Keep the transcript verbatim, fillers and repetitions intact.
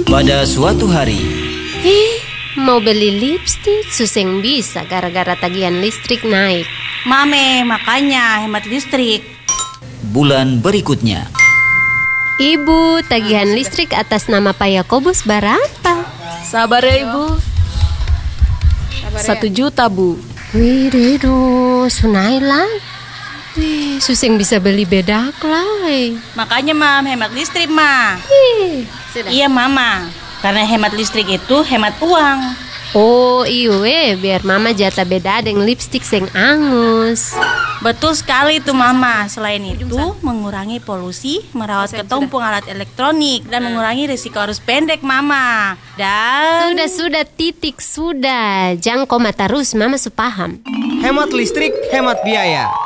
Pada suatu hari, Eh, mau beli lipstik suseng bisa gara-gara tagihan listrik naik. Mame, makanya hemat listrik. bulan berikutnya, Ibu, tagihan listrik atas nama Pak Yakobus berapa? Sabar ya ibu. Satu juta bu. Wih, dedo, sunai lah. Wih, suseng bisa beli bedak lah. Makanya mam, hemat listrik ma. Ih, Iya mama, karena hemat listrik itu hemat uang. Oh iya, biar mama jatah beda dengan lipstik sing angus. Betul sekali tuh mama. Selain itu mengurangi polusi, merawat ketumpung alat elektronik, dan mengurangi risiko arus pendek mama. Dan Sudah, sudah, titik, sudah. Jangan koma terus, mama supaham. Hemat listrik, hemat biaya.